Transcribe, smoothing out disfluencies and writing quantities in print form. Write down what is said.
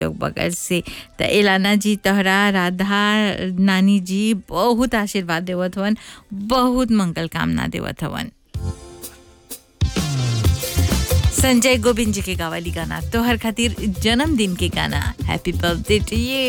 लोग बगल से। त एलाना जी तोहरा राधा नानी जी बहुत आशीर्वाद देवत हवन, बहुत मंगल कामना देवत हवन। संजय गोविंद जी के गावली गाना तोहर खातिर जन्मदिन के गाना, हैप्पी बर्थडे टू यू।